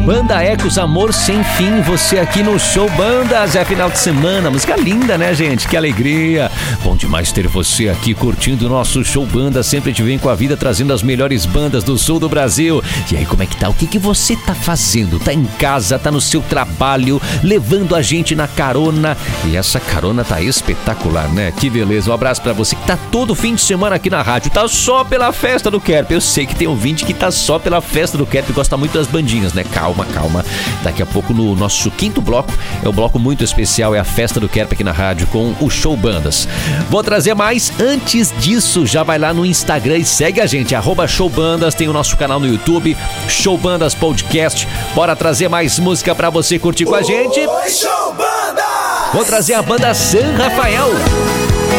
Banda Ecos, Amor Sem Fim, você aqui no Show Bandas, é final de semana, música linda, né, gente? Que alegria, bom demais ter você aqui curtindo o nosso Show Bandas, sempre te vem com a vida trazendo as melhores bandas do sul do Brasil. E aí, como é que tá? O que você tá fazendo? Tá em casa, tá no seu trabalho, levando a gente na carona, e essa carona tá espetacular, né? Que beleza, um abraço pra você que tá todo fim de semana aqui na rádio, tá só pela festa do Kerp. Eu sei que tem ouvinte que tá só pela festa do Kerp, gosta muito das bandinhas, né? Calma. Daqui a pouco no nosso quinto bloco, é um bloco muito especial, é a festa do Kerp aqui na rádio com o Show Bandas. Vou trazer mais, antes disso, já vai lá no Instagram e segue a gente, @showbandas, tem o nosso canal no YouTube, Show Bandas Podcast. Bora trazer mais música pra você curtir com a gente. Oi, Show Bandas! Vou trazer a banda San Rafael.